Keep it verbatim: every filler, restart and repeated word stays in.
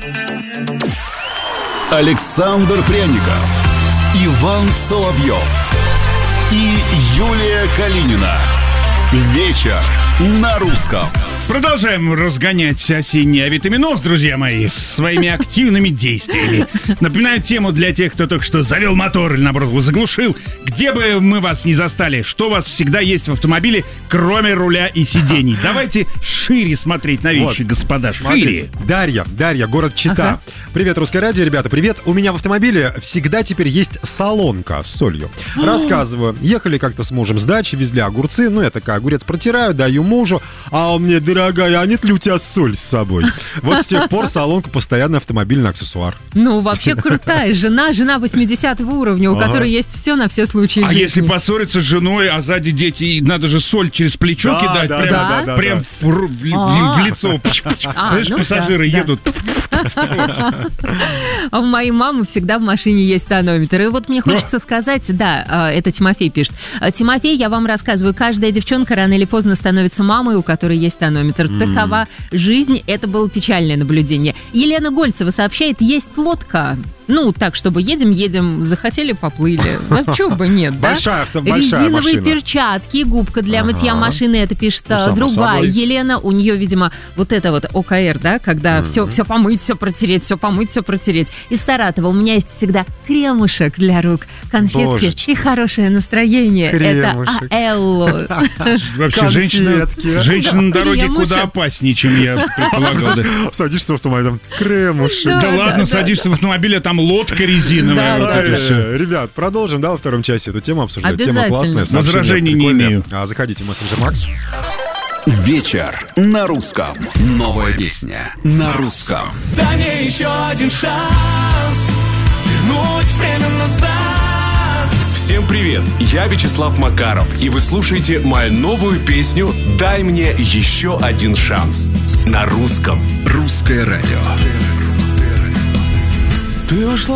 Александр Пряников, Иван Соловьев и Юлия Калинина. Вечер на русском. Продолжаем разгонять осенний авитаминоз, друзья мои, своими активными действиями. Напоминаю тему для тех, кто только что завел мотор или, наоборот, его заглушил. Где бы мы вас ни застали, что у вас всегда есть в автомобиле, кроме руля и сидений. Давайте шире смотреть на вещи, вот, господа, смотрите. Шире. Дарья, Дарья, город Чита. Ага. Привет, Русское радио, ребята, привет. У меня в автомобиле всегда теперь есть солонка с солью. Рассказываю. Ехали как-то с мужем с дачи, везли огурцы. Ну, я такая, огурец протираю, даю мужу. А он мне: дорогая, а нет ли у тебя соль с собой? Вот с тех пор солонка постоянный автомобильный аксессуар. Ну, вообще крутая жена, жена восьмидесятого уровня, у ага. которой есть все на все случаи а жизни. Если поссориться с женой, а сзади дети, надо же соль через плечо да, кидать, да, прям, да, да, прям да. В, в, в, в лицо. А, Знаешь, ну пассажиры да, едут. А у моей мамы всегда в машине есть тонометр. И вот мне хочется сказать, да, это Тимофей пишет. Тимофей, я вам рассказываю, каждая девчонка рано или поздно становится мамой, у которой есть тонометр. Mm. Такова жизнь, это было печальное наблюдение. Елена Гольцева сообщает, есть лодка. Ну, так, чтобы едем, едем, захотели, поплыли. Ну, чего бы нет, да? Большая, большая резиновые машина. перчатки, губка для ага. мытья машины, это пишет ну, другая собой. Елена. У нее, видимо, вот это вот ОКР, да, когда mm-hmm. все, все помыть, все протереть, все помыть, все протереть. Из Саратова у меня есть всегда кремушек для рук, конфетки Божечки. И хорошее настроение. Кремушек. Это Аэлло. Вообще, женщина, женщина на дороге куда опаснее, чем я предполагал. Садишься в автомобиль, кремушек. Да ладно, садишься в автомобиль, а там лодка резиновая. Да, вот это все. Ребят, продолжим, да, во втором часе эту тему обсуждать. Тема классная. Возражений не имею. А, заходите в мессенджер Макс. Вечер на русском. Новая песня на русском. Дай мне еще один шанс вернуть время назад. Всем привет, я Вячеслав Макаров, и вы слушаете мою новую песню «Дай мне еще один шанс» на русском. Русское радио. Ты ушла